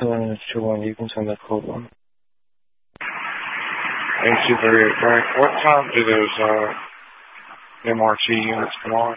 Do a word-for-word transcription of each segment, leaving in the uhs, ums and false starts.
seven two one, you can send that code one. eight two three eight, right. What time do those uh, M R T units come on?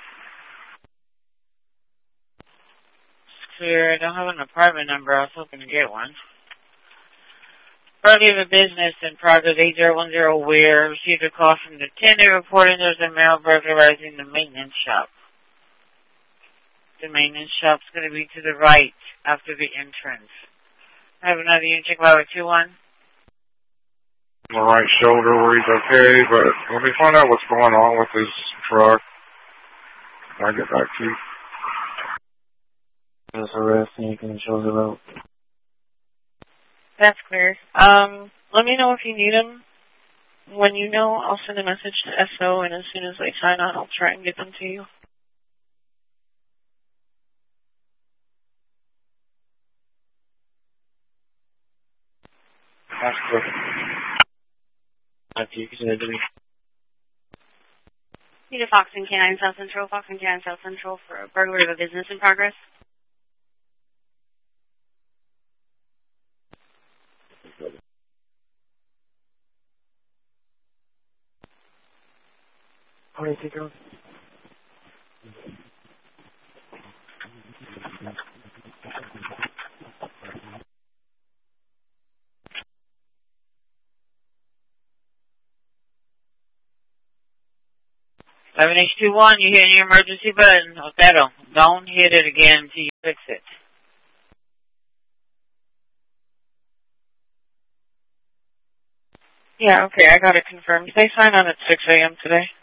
It's clear. I don't have an apartment number. I was hoping to get one. Party of a business in progress, eight zero one zero Weir. Received a call from the tenant reporting there's a male burglarizing the maintenance shop. The maintenance shop's going to be to the right after the entrance. I have another unit check by two one. The right shoulder where he's okay, but let me find out what's going on with his truck. I'll get back to you. There's a rest and you can show the route. That's clear. Um, let me know if you need them. When you know, I'll send a message to S O, and as soon as they sign on, I'll try and get them to you. That's good. After you can send it to me. Need a Fox and Canine South Central, Fox and Canine South Central for a burglary of a business in progress. How do you think of? seven H two one, you hit your emergency button. Otero, don't hit it again until you fix it. Yeah, okay, I got it confirmed. They sign on at six A M today.